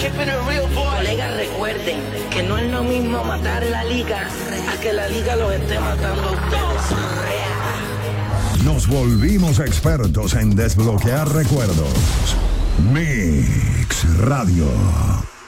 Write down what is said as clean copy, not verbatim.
Colegas, recuerden que no es lo mismo matar la liga a que la liga los esté matando a ustedes. Nos volvimos expertos en desbloquear recuerdos. Mix Radio.